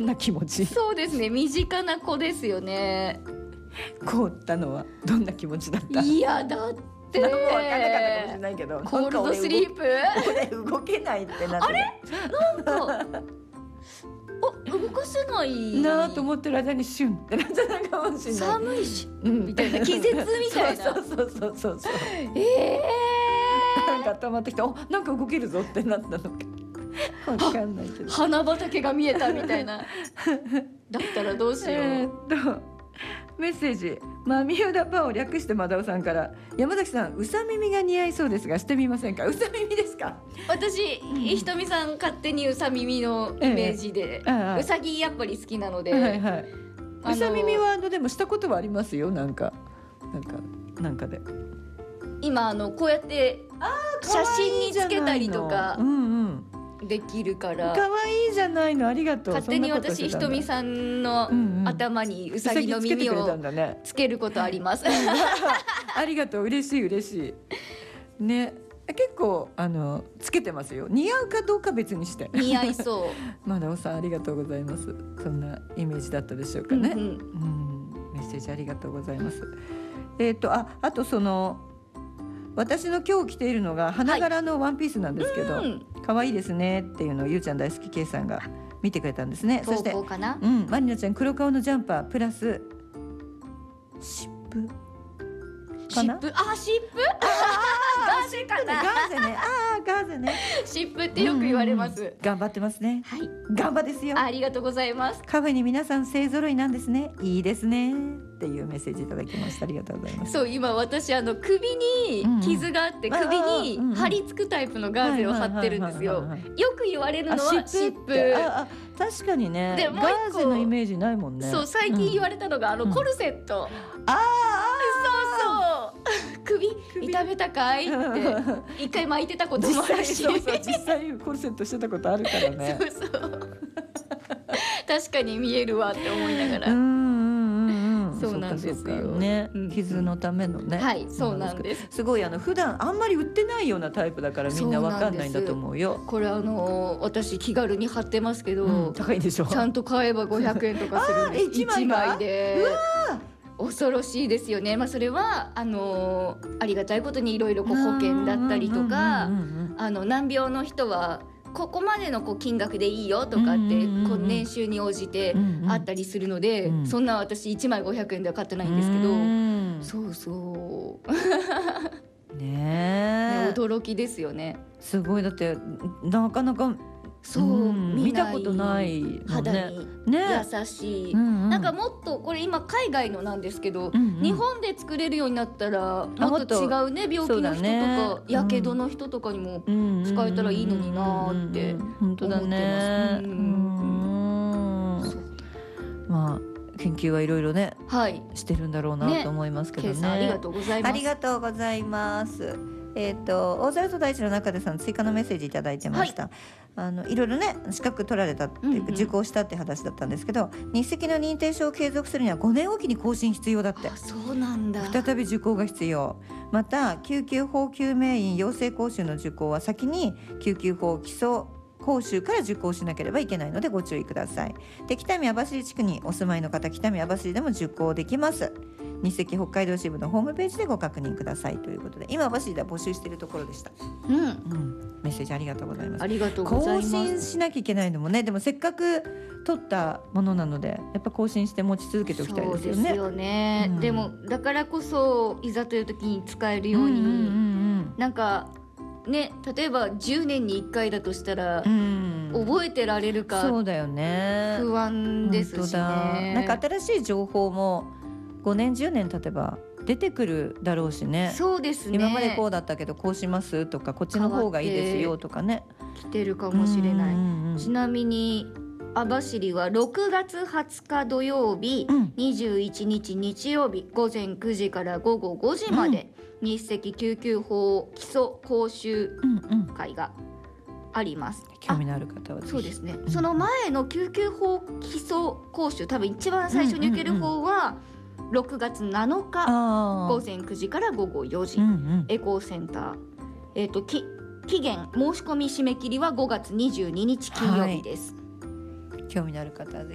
んな気持ち？ そうですね、身近な子ですよね。 凍ったのはどんな気持ちだった？ いやだって何も分からなかったかもしれないけど、 コールドスリープ俺動けないってなって、 あれなんか動かせないなと思ってる間にシュンってなっちゃったかもしれない。 寒いし、みたいな、気絶みたいなそうなんか溜まってきて、なんか動けるぞってなったのか分かんないけど、 花畑が見えたみたいなだったらどうしよう。 メッセージ、マミューダパを略してマダオさんから、山崎さんうさ耳が似合いそうですがしてみませんか？うさ耳ですか？ 私、ひとみさん勝手にうさ耳のイメージで、うさぎやっぱり好きなので、 うさ耳はでもしたことはありますよ。なんかで今こうやって写真につけたりとかできるから、 可愛いじゃないの。ありがとう。 勝手に私ひとみさんの頭にうさぎの耳をつけることあります。 ありがとう、嬉しいね。結構つけてますよ。似合うかどうか別にして。 似合いそうマダオさんありがとうございます。そんなイメージだったでしょうかね。メッセージありがとうございます。あと私の今日着ているのが花柄のワンピースなんですけど、可愛いですねっていうのをゆうちゃん大好き K さんが見てくれたんですね。そしてマリナちゃん黒顔のジャンパープラス湿布かな？ 湿布ガーゼかな？ ガーゼね。 湿布ってよく言われます。 頑張ってますね。 はい、 頑張ですよ。 ありがとうございます。 カフェに皆さん勢ぞろいなんですね。いいですねっていうメッセージいただきました。ありがとうございます。 そう、今私首に傷があって、首に張り付くタイプのガーゼを貼ってるんですよ。よく言われるのは湿布。 確かにね。 でもガーゼのイメージないもんね。 そう、最近言われたのがコルセット。首痛めたかいって一回巻いてたこともあるし、 実際コルセットしてたことあるからね。 確かに見えるわって思いながら。そうなんですよね。傷のためのね。 はい、そうなんです。 すごい普段あんまり売ってないようなタイプだからみんなわかんないんだと思うよ。 これ私気軽に貼ってますけど、 高いでしょ。 ちゃんと買えば500円とかするんです。1枚で。恐ろしいですよね。それはありがたいことにいろいろ保険だったりとか、難病の人はここまでの金額でいいよとかって年収に応じてあったりするので、そんな私1枚500円では買ってないんですけど、そうね、驚きですよね。 すごい。だってなかなか見たことないもんね。 肌に優しい、なんかもっとこれ今海外のなんですけど、日本で作れるようになったらもっと違うね、病気の人とかやけどの人とかにも使えたらいいのになーって思ってます。 まあ研究はいろいろね、してるんだろうなと思いますけどね。 ありがとうございます。 ありがとうございます。大空と大地の中でさん追加のメッセージいただいてました。いろいろね資格取られたっていうか、受講したって話だったんですけど、日赤の認定証を継続するには5年おきに更新必要だって。 そうなんだ。 再び受講が必要。また救急法救命員養成講習の受講は先に救急法基礎講習から受講しなければいけないのでご注意ください。で、北見網走地区にお住まいの方、北見網走でも受講できます。日赤北海道支部のホームページでご確認くださいということで、今網走では募集しているところでした。メッセージありがとうございます。 ありがとうございます。 更新しなきゃいけないのもね、でもせっかく取ったものなのでやっぱ更新して持ち続けておきたいですよね。 そうですよね、でもだからこそいざという時に使えるように、なんかね、例えば10年に1回だとしたら、覚えてられるかそうだよね、 不安ですしね。 なんか新しい情報も5年10年経てば出てくるだろうしね。 そうですね。 今までこうだったけどこうしますとか、こっちの方がいいですよとかね、 来てるかもしれない。ちなみに網走は6月20日土曜日、21日日曜日午前9時から午後5時まで、日赤救急法基礎講習会があります。 興味のある方はぜひ。 そうですね、その前の救急法基礎講習、多分一番最初に受ける方は6月7日午前9時から午後4時、エコーセンター、期限申し込み締め切りは5月22日金曜日です。 興味のある方はぜひ